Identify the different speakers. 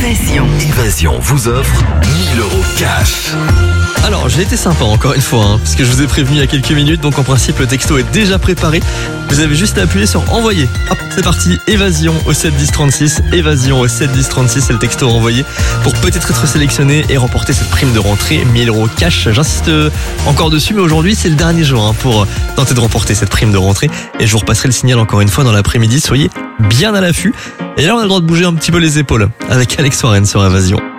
Speaker 1: Évasion vous offre 1000 € cash.
Speaker 2: Alors, j'ai été sympa encore une fois, parce que je vous ai prévenu il y a quelques minutes, donc en principe le texto est déjà préparé. Vous avez juste à appuyer sur envoyer. Hop, c'est parti, Évasion au 7 10 36, Évasion au 7 10 36, c'est le texto à envoyer pour peut-être être sélectionné et remporter cette prime de rentrée, 1000 € cash. J'insiste encore dessus, mais aujourd'hui c'est le dernier jour pour tenter de remporter cette prime de rentrée. Et je vous repasserai le signal encore une fois dans l'après-midi, soyez bien à l'affût. Et là on a le droit de bouger un petit peu les épaules avec Alex Warren sur Évasion.